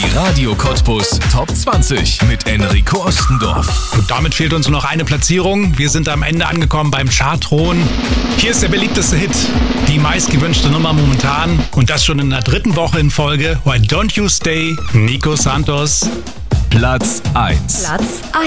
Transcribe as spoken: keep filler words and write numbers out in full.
Die Radio Cottbus Top zwanzig mit Enrico Ostendorf. Und damit fehlt uns nur noch eine Platzierung. Wir sind am Ende angekommen beim Chartthron. Hier ist der beliebteste Hit, die meistgewünschte Nummer momentan. Und das schon in der dritten Woche in Folge. Why Don't You Stay, Nico Santos. Platz eins. Platz eins.